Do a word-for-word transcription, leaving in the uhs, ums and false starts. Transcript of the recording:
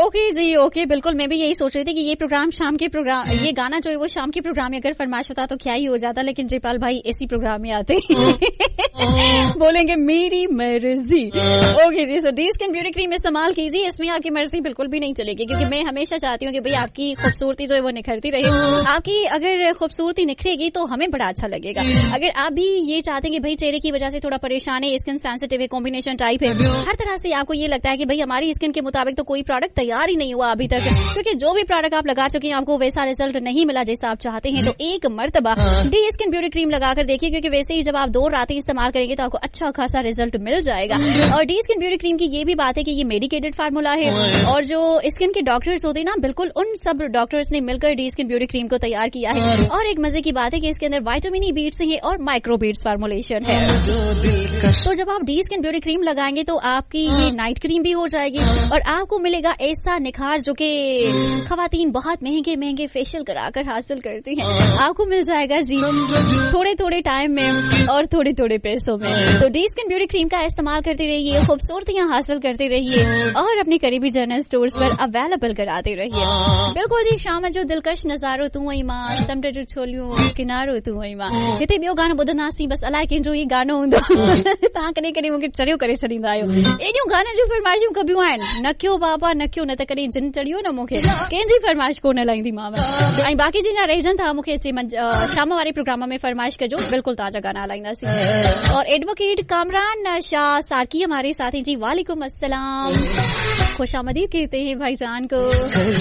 Okay जी, okay, बिल्कुल मैं भी यही सोच रही थी कि ये प्रोग्राम शाम के प्रोग्राम, ये गाना जो है वो शाम के प्रोग्राम में अगर फरमाइश होता तो क्या ही हो जाता, लेकिन जयपाल भाई इसी प्रोग्राम में आते बोलेंगे मेरी मर्जी। ओके जी, सो डी स्किन ब्यूटी क्रीम इस्तेमाल कीजिए, इसमें आपकी मर्जी बिल्कुल भी नहीं चलेगी, क्योंकि मैं हमेशा चाहती हूँ कि भाई आपकी खूबसूरती जो है वो निखरती रहे। आपकी अगर खूबसूरती निखरेगी तो हमें बड़ा अच्छा लगेगा। अगर आप भी ये चाहते हैं कि भाई चेहरे की वजह से थोड़ा परेशान है, स्किन सेंसिटिव है, कॉम्बिनेशन टाइप है, हर तरह से आपको ये लगता है कि भाई हमारी स्किन के मुताबिक तो कोई प्रोडक्ट तैयार ही नहीं हुआ अभी तक, क्योंकि जो भी प्रोडक्ट आप लगा चुके हैं आपको वैसा रिजल्ट नहीं मिला जैसा आप चाहते हैं, तो एक मर्तबा डी स्किन ब्यूटी क्रीम लगाकर देखिए, क्योंकि वैसे ही जब आप दो रातें इस्तेमाल करेंगे तो आपको अच्छा खासा रिजल्ट मिल जाएगा। और डी स्किन ब्यूटी क्रीम की ये भी बात है कि ये मेडिकेटेड फार्मूला है, और जो स्किन के डॉक्टर्स होते हैं ना, बिल्कुल उन सब डॉक्टर्स ने मिलकर डी स्किन ब्यूटी क्रीम को तैयार किया है। और एक मजे की बात है कि इसके अंदर विटामिन ई बीट्स हैं और माइक्रो बीट्स फार्मूलेशन है। तो जब आप डी स्किन ब्यूटी क्रीम लगाएंगे तो आपकी ये नाइट क्रीम भी हो जाएगी, और आपको मिलेगा ऐसा निखार जो कि खवातीन बहुत महंगे महंगे फेशियल कराकर हासिल करती हैं, आपको मिल जाएगा जी थोड़े थोड़े टाइम में और थोड़े थोड़े पैसों में। तो डी स्किन ब्यूटी क्रीम का इस्तेमाल करते रहिए, खूबसूरतियां हासिल करते रहिए, और अपने करीबी जनरल स्टोर्स पर अवेलेबल कराते रहिए। बिल्कुल जी, शाम जो दिलकश नज़ारो तू आई मां, समुंड जो छोलियूं किनारो तू आई मां, हिते ॿियो गानो ॿुधंदासीं, बस अलाए कंहिंजो ही गानो हूंदो तव्हां कॾहिं कॾहिं मूंखे चरियो करे छॾींदा आहियो। एॾियूं गाननि जूं फरमाइशूं कबियूं आहिनि, न कयो बाबा न कयो, न त कॾहिं जिन चढ़ियो न मूंखे कंहिंजी फरमाइश कोन हलाईंदीमांव। ऐं बाक़ी जिन रहिजनि था मूंखे शाम वारे प्रोग्राम में फरमाइश कजो, बिल्कुल ताज़ा गाना हलाईंदासीं। और एडवोकेट कामरान शाह सारकी हमारे साथी जी, वालेकुम अस्सलाम, खुश आमदीद कहते हैं भाईजान को।